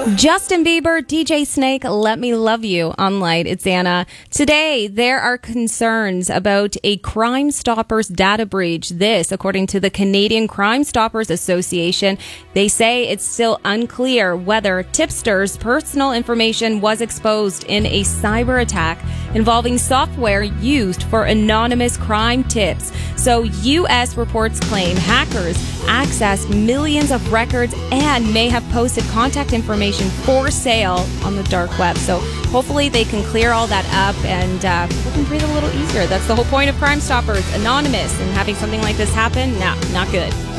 Justin Bieber, DJ Snake, Let Me Love You on Light. It's Anna. Today, there are concerns about a Crime Stoppers data breach. This, according to the Canadian Crime Stoppers Association, they say it's still unclear whether tipsters' personal information was exposed in a cyber attack involving software used for anonymous crime tips. So, U.S. reports claim hackers accessed millions of records and may have posted contact information for sale on the dark web. So hopefully they can clear all that up and we can breathe a little easier. That's the whole point of Crime Stoppers. Anonymous, and having something like this happen, not good.